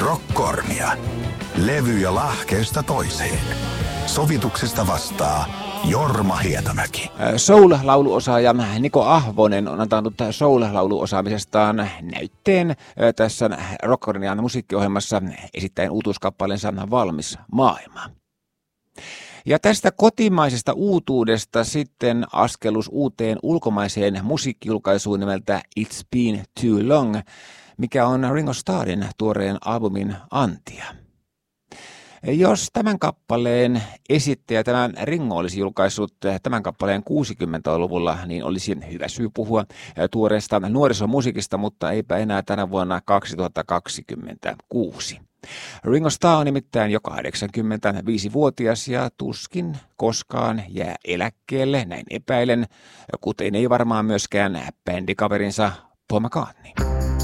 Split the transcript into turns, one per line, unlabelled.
Rockkornia. Levyjä lahkeesta toiseen. Sovituksesta vastaa Jorma Hietamäki.
Soul-lauluosaaja Niko Ahvonen on antanut soul-lauluosaamisestaan näytteen tässä Rockkornian musiikkiohjelmassa esittäen uutuuskappaleensa Valmis maailma. Ja tästä kotimaisesta uutuudesta sitten askelus uuteen ulkomaiseen musiikkijulkaisuun nimeltä It's Been Too Long, mikä on Ringo Starrin tuoreen albumin antia. Jos tämän kappaleen esittäjä tämän Ringo olisi julkaissut tämän kappaleen 60-luvulla, niin olisi hyvä syy puhua tuoreesta nuorisomusiikista, mutta eipä enää tänä vuonna 2026. Ringo Starr on nimittäin jo 85-vuotias ja tuskin koskaan jää eläkkeelle, näin epäilen, kuten ei varmaan myöskään bändikaverinsa Paul McCartney.